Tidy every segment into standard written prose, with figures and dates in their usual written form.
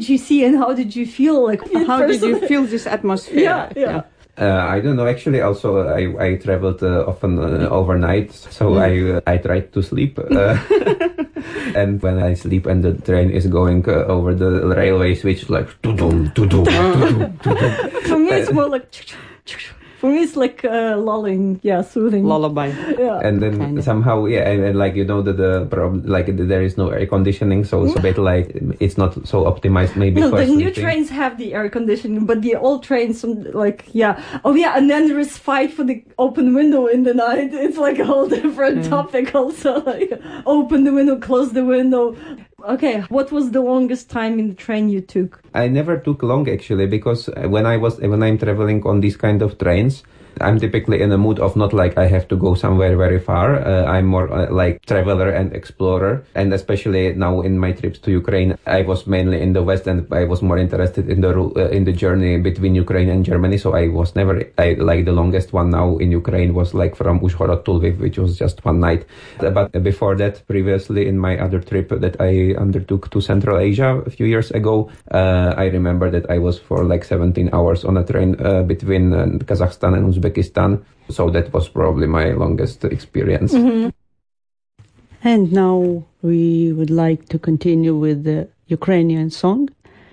did you see and how did you feel? Like, how did you feel this atmosphere? Yeah. I don't know. Actually, also I traveled often overnight, so I tried to sleep. And when I sleep and the train is going over the railway switch, like to-dum, to-dum, to-dum, to-dum. For me, it's more like. For me, it's like lulling, soothing. Lullaby. Yeah. And then kind of. somehow, and like, the problem, like, there is no air conditioning, so it's a bit like, it's not so optimized maybe No, for the new sleeping. trains have the air conditioning, but the old trains, like, Oh, yeah, and then there is fight for the open window in the night. It's like a whole different topic also. Like, open the window, close the window. Okay, what was the longest time in the train you took? I never took long, actually, because when I'm traveling on these kind of trains, I'm typically in a mood of not like I have to go somewhere very far. I'm more like traveler and explorer. And especially now in my trips to Ukraine, I was mainly in the West and I was more interested in the journey between Ukraine and Germany. So I was never, like the longest one now in Ukraine was like from Uzhhorod to Lviv, which was just one night. But before that, previously in my other trip that I undertook to Central Asia a few years ago, I remember that I was for like 17 hours on a train between Kazakhstan and Uzbekistan. So that was probably my longest experience. Mm-hmm. And now we would like to continue with the Ukrainian song.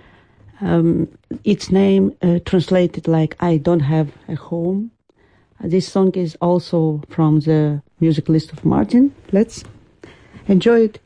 Its name translated like I Don't Have a Home. This song is also from the music list of Martin. Let's enjoy it.